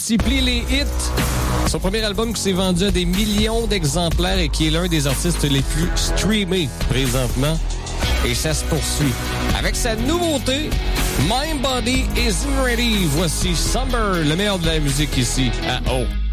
multiplie les hits. Son premier album qui s'est vendu à des millions d'exemplaires et qui est l'un des artistes les plus streamés présentement. Et ça se poursuit. Avec sa nouveauté, My Body Isn't Ready. Voici Summer, le meilleur de la musique ici à O.